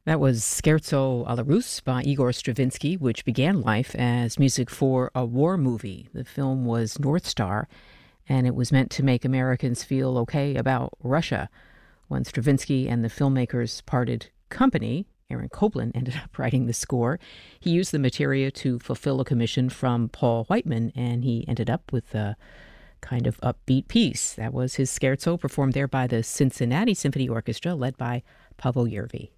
That was Scherzo alla Russe by Igor Stravinsky, which began life as music for a war movie. The film was North Star, and it was meant to make Americans feel okay about Russia. When Stravinsky and the filmmakers parted company, Aaron Copland ended up writing the score. He used the materia to fulfill a commission from Paul Whiteman, and he ended up with a kind of upbeat piece. That was his scherzo, performed there by the Cincinnati Symphony Orchestra, led by Pavel Yervi.